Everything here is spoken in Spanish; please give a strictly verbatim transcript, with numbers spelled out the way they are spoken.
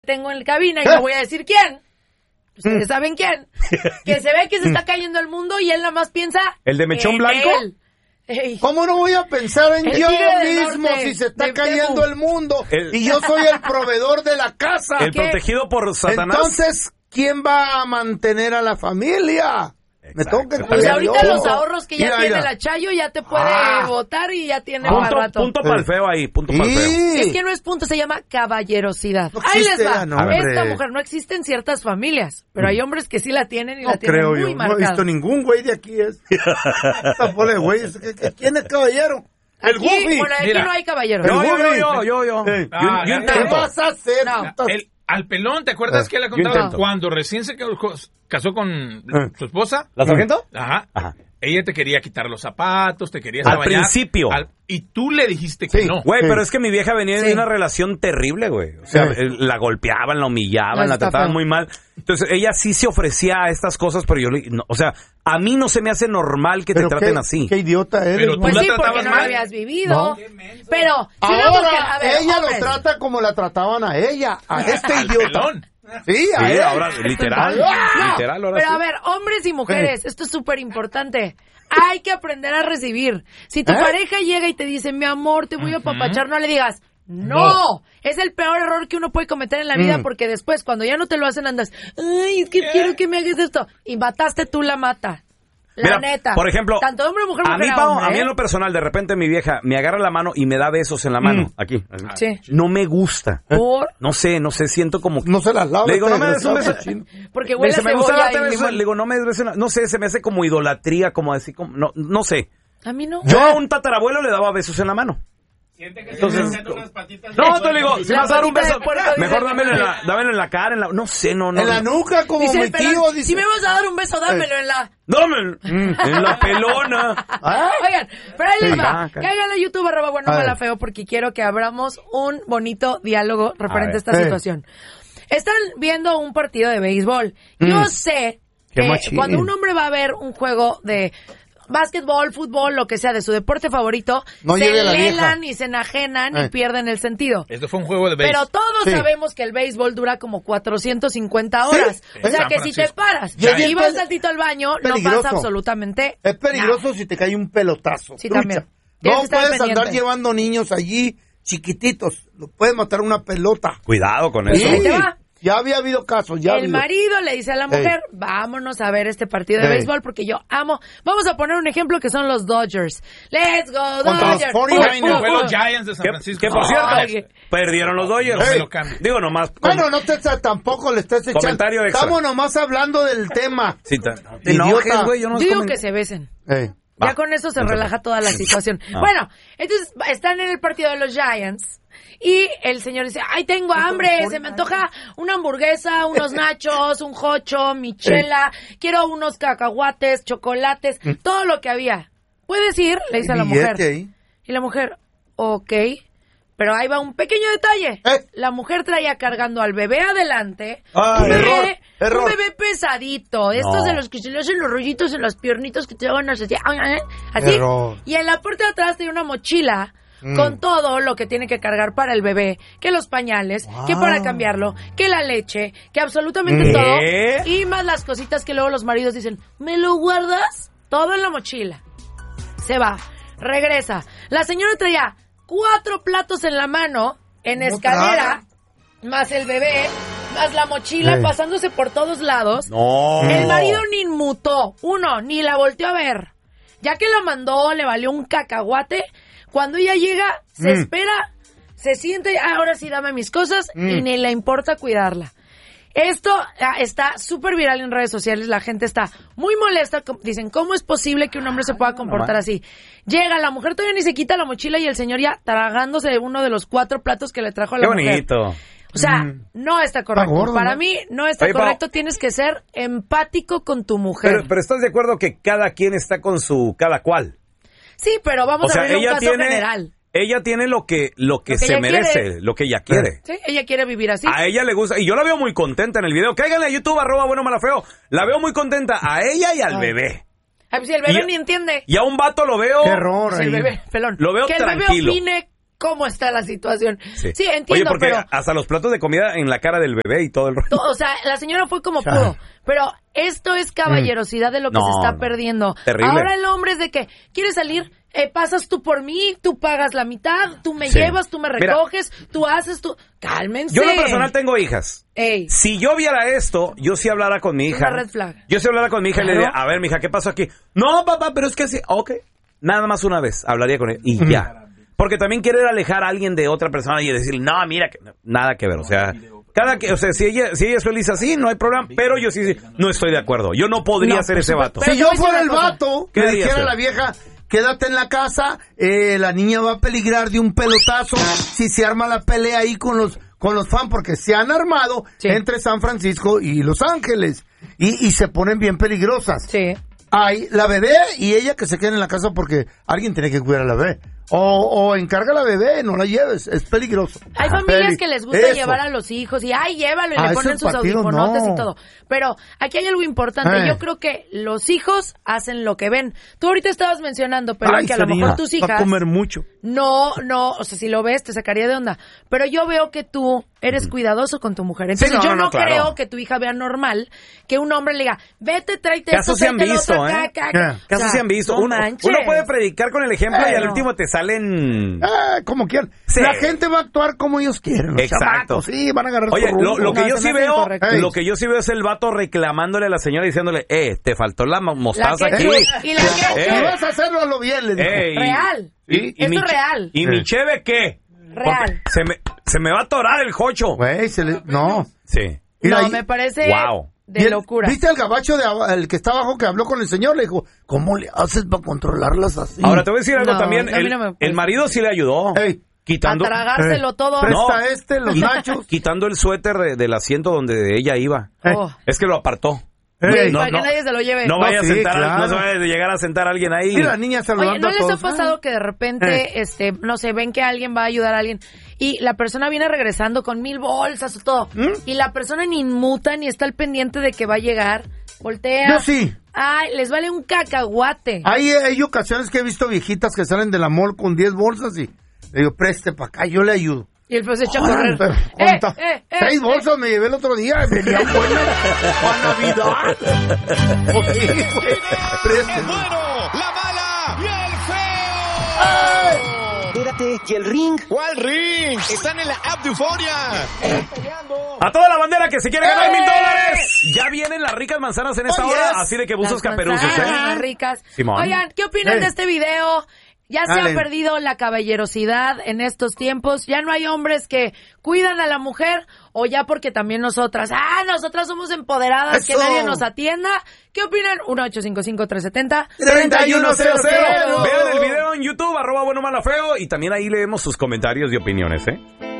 tengo en cabina y no voy a decir quién. Ustedes saben quién. Que se ve que se está cayendo el mundo y él nada más piensa ¿El de mechón en blanco? él. Ey. ¿Cómo no voy a pensar en El yo tigre del mismo norte, si se está de cayendo Temu. el mundo El- y yo soy el proveedor de la casa? El ¿Qué? protegido por Satanás. Entonces, ¿quién va a mantener a la familia? Me Exacto. tengo que Pues Pues cuidar ahorita yo. los ahorros que ya Mira, tiene mira. la Chayo ya te puede Ah. votar y ya tiene Punto, para rato. punto para el feo ahí, punto para el feo. Sí. Es que no es punto, se llama caballerosidad. No Ahí existe, les va. no, hombre. Esta mujer no existe en ciertas familias, pero hay hombres que sí la tienen y No la tienen creo muy yo, no he marcada. visto ningún güey de aquí. Es. Esta bola de güeyes. ¿Qué- qué- ¿Quién es caballero? El Aquí, Goofy. bueno, aquí Mira. no hay caballeros. Yo, El yo, Goofy. yo, yo, yo. Eh. Yo- yo Ah, ¿Qué intento. vas a hacer? No. putas? El, al pelón, ¿te acuerdas Eh, que él ha yo contado intento. cuando recién se casó, casó con Eh. su esposa? ¿La sargento? Ajá. Ajá. Ella te quería quitar los zapatos, te quería Al bañar, principio. al- y tú le dijiste que Sí. no. Güey, Sí. pero es que mi vieja venía de Sí. una relación terrible, güey. O sea, Sí. eh, la golpeaban, la humillaban, No, la está trataban feo. muy mal. Entonces, ella sí se ofrecía a estas cosas, pero yo le... no, o sea, a mí no se me hace normal que te Pero traten qué, así. Qué idiota eres. Pero tú Pues la sí, porque tratabas no lo mal. habías vivido. No. Pero, si una mujer- Ahora a ver, ella hombres, lo trata como la trataban a ella, a este Al idiota. pelón. Sí, a Sí, él. ahora, literal. No, literal, ahora pero sí. a ver, hombres y mujeres, esto es súper importante. Hay que aprender a recibir. Si tu ¿Eh? pareja llega y te dice, mi amor, te voy a apapachar, no le digas, no. No. Es el peor error que uno puede cometer en la vida Mm. porque después, cuando ya no te lo hacen, andas, ay, es que quiero que me hagas esto. Y mataste tú la mata. La Mira, neta. por ejemplo, Tanto hombre, mujer, a mujer, mí, Pao, hombre, a mí ¿eh? en lo personal, de repente mi vieja me agarra la mano y me da besos en la mano, Mm. aquí. Sí. No me gusta. Por, No sé, no sé, siento como... No se las lava. Le digo, este no me des un beso. desgraciado cochino. porque Me huele a dice, me gusta cebolla darte y besos. limón. Le digo, no me des besos. No sé, se me hace como idolatría, como así, como... No, no sé. A mí no. Yo a un tatarabuelo le daba besos en la mano. Entonces, no, te digo, si La vas a dar un patita beso, de puerco, mejor dice. dámelo en la, dámelo en la cara, en la, no sé, no, no. En la nuca, como Dice mi el pelón, tío. Dice. si me vas a dar un beso, dámelo en la... Dámelo, en la pelona. ¿Ah? Oigan, pero ahí les Sí. va. Ah, Que hagan a YouTube arroba bueno A ver. mala feo porque quiero que abramos un bonito diálogo referente a, ver. esta Eh. situación. Están viendo un partido de béisbol. Yo Mm. sé Qué que machín. cuando un hombre va a ver un juego de básquetbol, fútbol, lo que sea, de su deporte favorito, No se lleve a la lelan vieja. y se enajenan y Eh. pierden el sentido. Esto fue un juego de béisbol. Pero todos Sí. sabemos que el béisbol dura como cuatrocientas cincuenta horas. Sí. O sea San que si te Francisco. paras Y es bien y vas pel- tantito al baño, no peligroso. pasa absolutamente Es peligroso nada. si te cae un pelotazo. Sí, trucha. también. Tienes No que estar puedes andar pendiente. llevando niños allí chiquititos. Lo puede matar una pelota. Cuidado con Pues eso. ahí te va. Ya había habido casos, ya El habido. marido le dice a la mujer, vámonos a ver este partido de Ey. béisbol porque yo amo. Vamos a poner un ejemplo que son los Dodgers. Let's go, Contra los Dodgers. cuarenta y nueve. Uh, uh, Fue uh. los Giants de San Que, Francisco. que, por cierto, Ay. perdieron los Dodgers. No me lo cambie. Digo nomás. Bueno, no te tampoco le estés echando. Comentario extra. Estamos nomás hablando del tema. Sí, te, te Idiota. enojes, güey, yo no Digo comen- que se besen. Eh. Ya Va. con eso se Entonces- relaja toda la situación. Ah. Bueno, entonces están en el partido de los Giants y el señor dice, ay, tengo hambre, se me antoja una hamburguesa, unos nachos, un jocho, michela, quiero unos cacahuates, chocolates, todo lo que había. ¿Puedes ir? Le dice a la Billete mujer. ahí. Y la mujer, ok, pero ahí va un pequeño detalle. Eh. La mujer traía cargando al bebé adelante. Ay, un bebé, error, error. un bebé pesadito. Estos No. de los que se le hacen los rollitos en las piernitas que te van así. Así. Error. Y en la parte de atrás tiene una mochila Mm. con todo lo que tiene que cargar para el bebé. Que los pañales, que Wow. para cambiarlo, que la leche, que absolutamente ¿Qué? todo. Y más las cositas que luego los maridos dicen, ¿me lo guardas? Todo en la mochila. Se va, regresa. La señora traía cuatro platos en la mano, en ¿Cómo escalera, más el bebé, más la mochila, Sí. pasándose por todos lados. No. El marido ni inmutó, uno, ni la volteó a ver. Ya que la mandó, le valió un cacahuate. Cuando ella llega, se Mm. espera, se siente, "Ah, ahora sí dame mis cosas", Mm. y ni le importa cuidarla. Esto ah, está súper viral en redes sociales, la gente está muy molesta, com- dicen, ¿cómo es posible que un hombre se pueda comportar así? Llega, la mujer todavía ni se quita la mochila y el señor ya tragándose uno de los cuatro platos que le trajo a la Qué mujer. bonito. O sea, Mm. no está correcto. gordo, Para ¿no? mí, no está Oye, Pao. correcto. Tienes que ser empático con tu mujer. Pero, pero estás de acuerdo que cada quien está con su cada cual. Sí, pero vamos O sea, a ver un ella caso tiene general. ella tiene lo que lo que Lo que se ella merece, quiere. lo que ella quiere. Sí, ella quiere vivir así. A ella le gusta, y yo la veo muy contenta en el video. Cáiganle a YouTube, arroba bueno mala feo. La veo muy contenta a ella y al Ay. bebé. Ay, pues si el bebé Y- ni entiende. Y a un vato lo veo. Qué error Si el ahí. bebé, pelón. Lo veo que el tranquilo. bebé opine cómo está la situación. Sí, sí entiendo, Oye, porque pero... hasta los platos de comida en la cara del bebé y todo el rollo. O sea, la señora fue como pudo, pero esto es caballerosidad de lo que no, se está no. perdiendo. Terrible. Ahora el hombre es de que, ¿quieres salir? Eh, pasas tú por mí, tú pagas la mitad, tú me Sí. llevas, tú me recoges, Mira, tú haces, tú... Cálmense. yo en lo personal tengo hijas. Ey. Si yo viera esto, yo sí hablara con mi hija. Una red flag. Yo sí hablara con mi hija Claro. y le diría, a ver, mija, ¿qué pasó aquí? No, papá, pero es que sí. Ok. Nada más una vez hablaría con él y ya. Porque también querer alejar a alguien de otra persona y decir, no, mira, que nada que ver. O sea, cada que, o sea, si ella, si ella es feliz así, no hay problema. Pero yo sí, sí no estoy de acuerdo. Yo no podría No, ser pues, ese vato. pero- Si yo te voy a fuera decir el una cosa. vato, ¿Qué que dirías, dijera a Fer? la vieja, quédate en la casa, eh, la niña va a peligrar de un pelotazo si se arma la pelea ahí con los con los fans, porque se han armado Sí. entre San Francisco y Los Ángeles, y, y se ponen bien peligrosas. Sí. Hay la bebé y ella que se queden en la casa porque alguien tiene que cuidar a la bebé. O, o encarga a la bebé, no la lleves, es peligroso. Hay Ah, familias peli- que les gusta eso. llevar a los hijos y ay, llévalo y Ah, le ese ponen sus partido, audífonotes no. y todo. Pero aquí hay algo importante. Eh. Yo creo que los hijos hacen lo que ven. Tú ahorita estabas mencionando, pero Ay, que a lo Sarina, mejor tus va a hijas comer mucho. no, no, o sea, si lo ves te sacaría de onda. Pero yo veo que tú eres cuidadoso con tu mujer. Entonces no, yo no, no, no, claro. creo que tu hija vea normal que un hombre le diga, vete, tráete Casos esto, se han tráete lo visto, otro, ¿eh? acá, acá". Yeah. O sea, Casos se han visto. no Uno, manches. uno puede predicar con el ejemplo y al Bueno. último te salen... Ah, como quieran. Sí. La gente va a actuar como ellos quieren. Los Exacto. chamacos, sí, van a agarrar Oye, su lo, rumbo. lo que No, yo se sí me hace veo, incorrecto. lo que yo sí veo es el vato reclamándole a la señora diciéndole, eh, te faltó la mo- mostaza La aquí. ketchup. Y la ketchup. Eh, Si vas a hacerlo, hazlo bien, le dijo. eh, y- Real. y- y Esto mi es che- real. ¿Y mi cheve qué? Real. Porque Se me, se me va a atorar el jocho. Güey, se le... No. Sí. Mira, No, ahí- me parece Wow. Y de el- locura. ¿Viste al gabacho de aba- el que está abajo que habló con el señor? Le dijo, ¿cómo le haces para controlarlas así? Ahora te voy a decir algo No, también. a mí El, no me el parece. marido sí le ayudó. Ey. Quitando, A tragárselo Eh, todo. Presta No. este, los nachos. quitando el suéter de- del asiento donde ella iba. Eh. Oh. Es que lo apartó. Ey. No, para no. que nadie se lo lleve. No vaya a sí, sentar, a- claro. no se vaya a llegar a sentar a alguien ahí. Y la niña saludando Oye, ¿no a les ha todos. pasado que de repente, Eh. este, no sé, ven que alguien va a ayudar a alguien y la persona viene regresando con mil bolsas o todo ¿Mm? y la persona ni inmuta ni está al pendiente de que va a llegar, voltea. Yo sí. Ay, les vale un cacahuate. Hay, hay ocasiones que he visto viejitas que salen de la mall con diez bolsas y le digo, preste para acá, yo le ayudo. Y el se echa a Órale, correr. pero, Eh, ¿cuánta? eh, eh, Seis eh. bolsas me llevé el otro día, venían buenas para Navidad. Pues sí, güey, preste. la mala y el feo. Espérate, ¿y el ring? ¿Cuál ring? Están en la app de Euforia. A toda la bandera que se quiere ganar ¡Eh! mil dólares. Ya vienen las ricas manzanas en esta Oh, hora, yes. así de que buzos Las caperuzos, manzanas, ¿eh? las ricas. Simón. Oigan, ¿qué opinan Eh. de este video? Ya se Dale. ha perdido la caballerosidad en estos tiempos. Ya no hay hombres que cuidan a la mujer o ya porque también nosotras, ah, nosotras somos empoderadas, que Eso. nadie nos atienda. ¿Qué opinan? uno ocho cinco cinco tres siete cero treinta y uno cero cero. Vean el video en YouTube, arroba bueno mala feo, y también ahí leemos sus comentarios y opiniones, ¿eh?